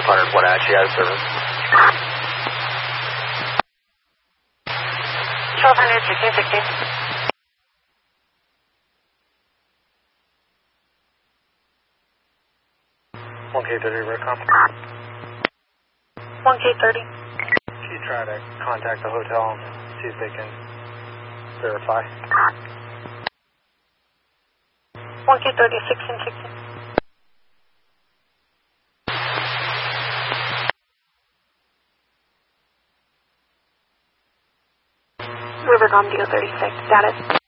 100 Wenatchee out of service. 1200, 1616. 1K30 Redcom. 1K30. Can you try to contact the hotel and see if they can verify? 1K30, 1616. Rivercom DO 36, status.